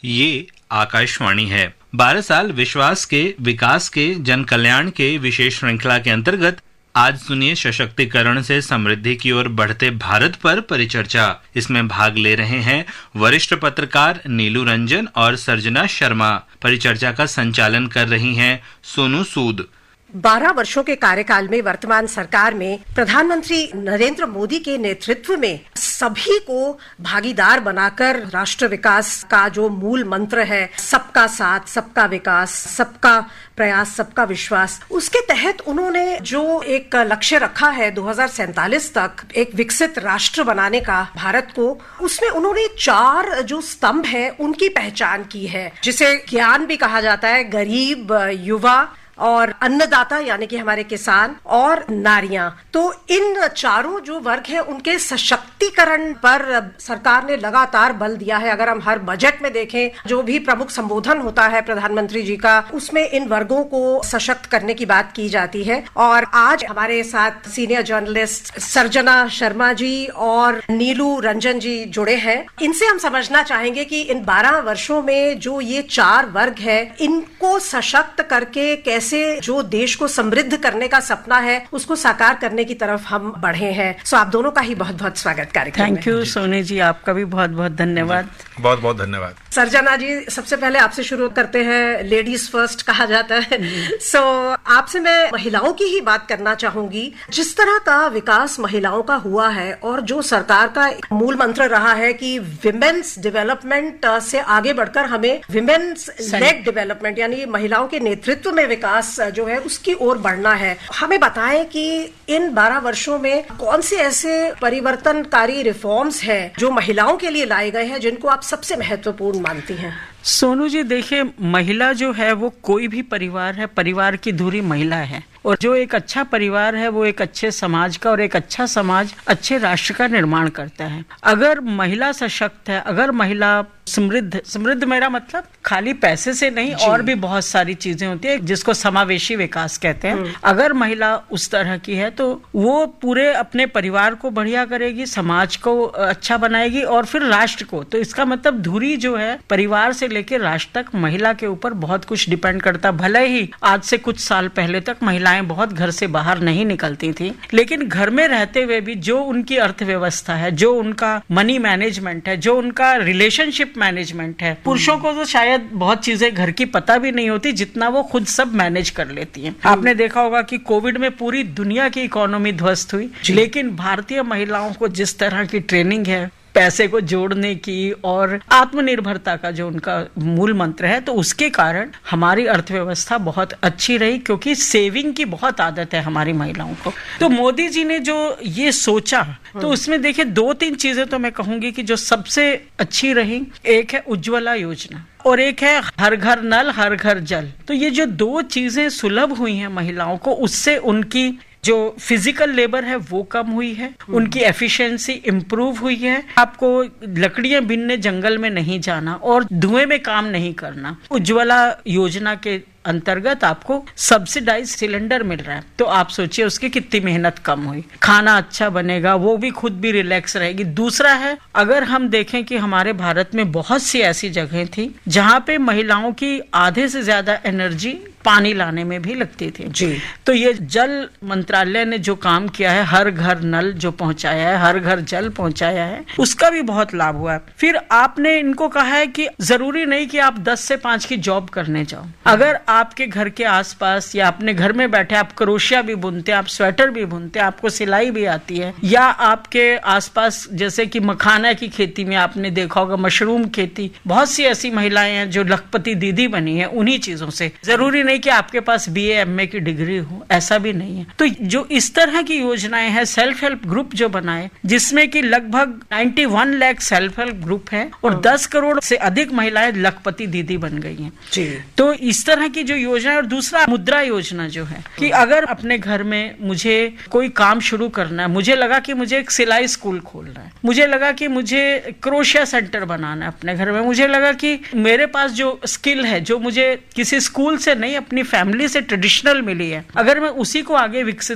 ये आकाशवाणी है। 12 साल विश्वास के विकास के जन कल्याण के विशेष श्रृंखला के अंतर्गत आज सुनिए सशक्तिकरण से समृद्धि की ओर बढ़ते भारत पर परिचर्चा। इसमें भाग ले रहे हैं वरिष्ठ पत्रकार नीलू रंजन और सर्जना शर्मा। परिचर्चा का संचालन कर रही हैं सोनू सूद। 12 वर्षों के कार्यकाल में वर्तमान सरकार में प्रधानमंत्री नरेंद्र मोदी के नेतृत्व में सभी को भागीदार बनाकर राष्ट्र विकास का जो मूल मंत्र है, सबका साथ, सबका विकास, सबका प्रयास, सबका विश्वास, उसके तहत उन्होंने जो एक लक्ष्य रखा है 2047 तक एक विकसित राष्ट्र बनाने का भारत को, उसमें उन्होंने 4 जो स्तंभ है उनकी पहचान की है, जिसे ज्ञान भी कहा जाता है, गरीब, युवा और अन्नदाता यानी कि हमारे किसान और नारियां। तो इन चारों जो वर्ग है उनके सशक्तिकरण पर सरकार ने लगातार बल दिया है। अगर हम हर बजट में देखें, जो भी प्रमुख संबोधन होता है प्रधानमंत्री जी का, उसमें इन वर्गों को सशक्त करने की बात की जाती है। और आज हमारे साथ सीनियर जर्नलिस्ट सर्जना शर्मा जी और नीलू रंजन जी जुड़े हैं। इनसे हम समझना चाहेंगे कि इन 12 वर्षों में जो ये 4 वर्ग है, इनको सशक्त करके कैसे जो देश को समृद्ध करने का सपना है उसको साकार करने की तरफ हम बढ़े हैं। सो आप दोनों का ही बहुत बहुत स्वागत कार्यक्रम में। थैंक यू सोनी जी, आपका भी बहुत बहुत धन्यवाद। बहुत बहुत धन्यवाद। सर्जना जी, सबसे पहले आपसे शुरू करते हैं। लेडीज फर्स्ट कहा जाता है। सो आपसे मैं महिलाओं की ही बात करना चाहूंगी। जिस तरह का विकास महिलाओं का हुआ है और जो सरकार का मूल मंत्र रहा है कि विमेन्स डेवलपमेंट से आगे बढ़कर हमें विमेन्स लेड डेवलपमेंट यानी महिलाओं के नेतृत्व में विकास जो है उसकी ओर बढ़ना है। हमें बताएं कि इन 12 वर्षों में कौन से ऐसे परिवर्तनकारी रिफॉर्म्स हैं जो महिलाओं के लिए लाए गए हैं, जिनको आप सबसे महत्वपूर्ण मानती हैं? सोनू जी, देखिए, महिला जो है वो कोई भी परिवार है, परिवार की धुरी महिला है। और जो एक अच्छा परिवार है वो एक अच्छे समाज का, और एक अच्छा समाज अच्छे राष्ट्र का निर्माण करता है। अगर महिला सशक्त है, अगर महिला समृद्ध मेरा मतलब खाली पैसे से नहीं, और भी बहुत सारी चीजें होती है जिसको समावेशी विकास कहते हैं। अगर महिला उस तरह की है तो वो पूरे अपने परिवार को बढ़िया करेगी, समाज को अच्छा बनाएगी और फिर राष्ट्र को। तो इसका मतलब धुरी जो है परिवार से लेकर राष्ट्र तक महिला के ऊपर बहुत कुछ डिपेंड करता। भले ही आज से कुछ साल पहले तक महिलाएं बहुत घर से बाहर नहीं निकलती थी, लेकिन घर में रहते हुए भी जो उनकी अर्थव्यवस्था है, जो उनका मनी मैनेजमेंट है, जो उनका रिलेशनशिप मैनेजमेंट है, पुरुषों को तो शायद बहुत चीजें घर की पता भी नहीं होती जितना वो खुद सब मैनेज कर लेती हैं। आपने देखा होगा कि कोविड में पूरी दुनिया की इकोनॉमी ध्वस्त हुई, लेकिन भारतीय महिलाओं को जिस तरह की ट्रेनिंग है पैसे को जोड़ने की और आत्मनिर्भरता का जो उनका मूल मंत्र है, तो उसके कारण हमारी अर्थव्यवस्था बहुत अच्छी रही, क्योंकि सेविंग की बहुत आदत है हमारी महिलाओं को। तो मोदी जी ने जो ये सोचा, तो उसमें देखिए 2-3 चीजें तो मैं कहूंगी कि जो सबसे अच्छी रही। एक है उज्ज्वला योजना और एक है हर घर नल हर घर जल। तो ये जो 2 चीजें सुलभ हुई हैं महिलाओं को, उससे उनकी जो फिजिकल लेबर है वो कम हुई है, उनकी एफिशिएंसी इंप्रूव हुई है। आपको लकड़ियां बीनने जंगल में नहीं जाना और धुएं में काम नहीं करना। उज्ज्वला योजना के अंतर्गत आपको सब्सिडाइज सिलेंडर मिल रहा है, तो आप सोचिए उसकी कितनी मेहनत कम हुई। खाना अच्छा बनेगा, वो भी खुद भी रिलैक्स रहेगी। दूसरा है, अगर हम देखें कि हमारे भारत में बहुत सी ऐसी जगह थी जहां पे महिलाओं की आधे से ज्यादा एनर्जी पानी लाने में भी लगती थी जी। तो ये जल मंत्रालय ने जो काम किया है, हर घर नल जो पहुंचाया है, हर घर जल पहुंचाया है, उसका भी बहुत लाभ हुआ है। फिर आपने इनको कहा है कि जरूरी नहीं कि आप 10 से 5 की जॉब करने जाओ। अगर आपके घर के आसपास या अपने घर में बैठे आप क्रोशिया भी बुनते हैं, आप स्वेटर भी बुनते हैं, आपको सिलाई भी आती है, या आपके आसपास जैसे कि मखाना की खेती में आपने देखा होगा, मशरूम खेती, बहुत सी ऐसी महिलाएं हैं जो लखपति दीदी बनी है उन्हीं चीजों से। जरूरी नहीं कि आपके पास BA MA की डिग्री हो, ऐसा भी नहीं है। तो जो इस तरह की योजनाएं हैं, सेल्फ हेल्प ग्रुप जो बनाए, जिसमें कि लगभग 91 लाख सेल्फ हेल्प ग्रुप है और 10 करोड़ से अधिक महिलाएं लखपति दीदी बन गई हैं जी। तो इस तरह की जो योजना है। और दूसरा मुद्रा योजना जो है कि अगर अपने घर में मुझे कोई काम शुरू करना है, मुझे लगा कि मुझे एक सिलाई स्कूल खोलना है, मुझे लगा कि मुझे क्रोशिया सेंटर बनाना है अपने घर में, मुझे लगा कि मेरे पास जो स्किल है जो मुझे किसी स्कूल से नहीं अपनी फैमिली से ट्रेडिशनल मिली है, अगर मैं उसी को आगे विकसित